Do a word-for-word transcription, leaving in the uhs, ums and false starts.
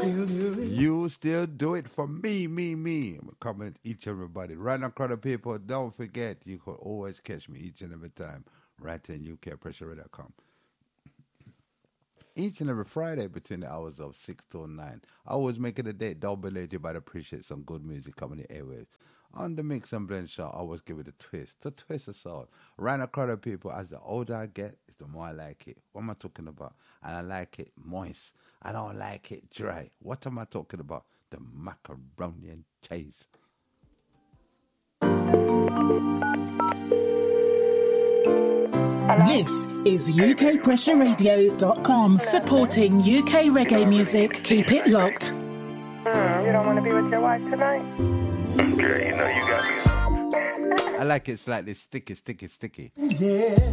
still do it. You still do it for me, me, me. I'm coming each and everybody. Right now, crowd of people, don't forget, you can always catch me each and every time right in U K Pressure Radio dot com. Each and every Friday between the hours of six to nine. I always make it a date. Don't be late, but appreciate some good music coming the airwaves. On the Mix and Blend show, I always give it a twist. The twist of soul. Right now, crowd of people, as the older I get, the more I like it. What am I talking about? And I like it moist. I don't like it dry. What am I talking about? The macaroni and cheese. This is U K Pressure Radio dot com, supporting U K reggae music. Keep it locked. Mm, you don't want to be with your wife tonight? Okay, you know you got me. I like it slightly sticky, sticky, sticky. Yeah.